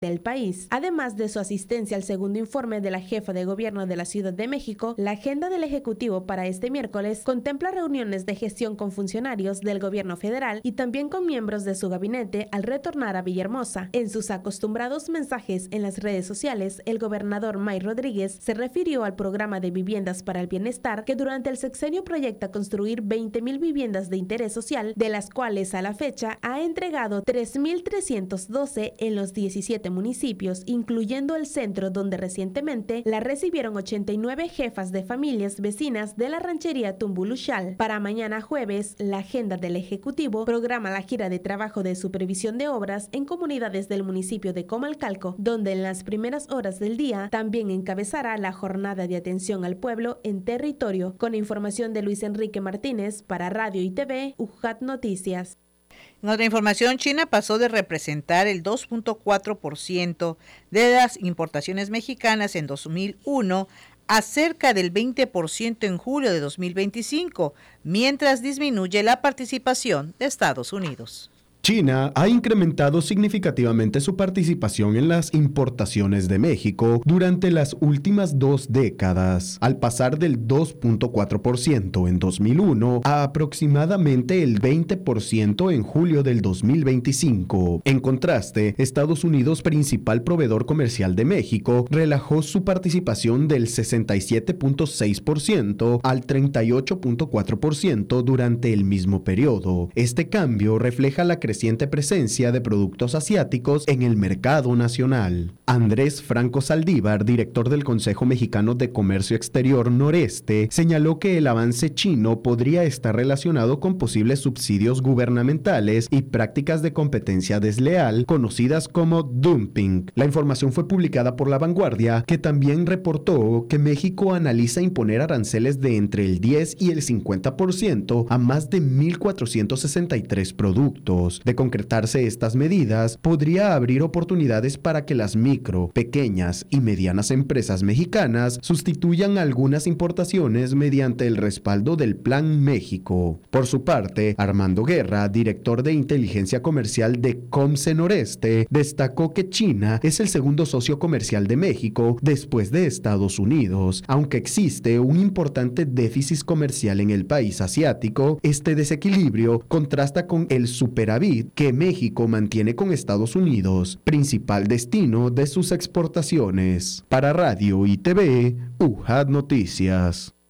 del país. Además de su asistencia al segundo informe de la jefa de gobierno de la Ciudad de México, la agenda del Ejecutivo para este miércoles contempla reuniones de gestión con funcionarios del gobierno federal y también con miembros de su gabinete al retornar a Villahermosa. En sus acostumbrados mensajes en las redes sociales, el gobernador May Rodríguez se refirió al programa de viviendas para el bienestar que durante el sexenio proyecta construir 20,000 viviendas de interés social, de las cuales a la fecha ha entregado 3,312 en los 17 municipios, incluyendo el centro, donde recientemente la recibieron 89 jefas de familias vecinas de la ranchería Tumbuluxal. Para mañana jueves, la agenda del Ejecutivo programa la gira de trabajo de supervisión de obras en comunidades del municipio de Comalcalco, donde en las primeras horas del día también encabezará la jornada de atención al pueblo en territorio. Con información de Luis Enrique Martínez para Radio y TV, UJAT Noticias. En otra información, China pasó de representar el 2.4% de las importaciones mexicanas en 2001 a cerca del 20% en julio de 2025, mientras disminuye la participación de Estados Unidos. China ha incrementado significativamente su participación en las importaciones de México durante las últimas 2 décadas, al pasar del 2.4% en 2001 a aproximadamente el 20% en julio del 2025. En contraste, Estados Unidos, principal proveedor comercial de México, relajó su participación del 67.6% al 38.4% durante el mismo periodo. Este cambio refleja la creciente presencia de productos asiáticos en el mercado nacional. Andrés Franco Saldívar, director del Consejo Mexicano de Comercio Exterior Noreste, señaló que el avance chino podría estar relacionado con posibles subsidios gubernamentales y prácticas de competencia desleal, conocidas como dumping. La información fue publicada por La Vanguardia, que también reportó que México analiza imponer aranceles de entre el 10 y el 50% a más de 1,463 productos. De concretarse estas medidas, podría abrir oportunidades para que las micro, pequeñas y medianas empresas mexicanas sustituyan algunas importaciones mediante el respaldo del Plan México. Por su parte, Armando Guerra, director de inteligencia comercial de Comce Noreste, destacó que China es el segundo socio comercial de México después de Estados Unidos. Aunque existe un importante déficit comercial en el país asiático, este desequilibrio contrasta con el superávit que México mantiene con Estados Unidos, principal destino de sus exportaciones. Para Radio y TV, UJAT Noticias.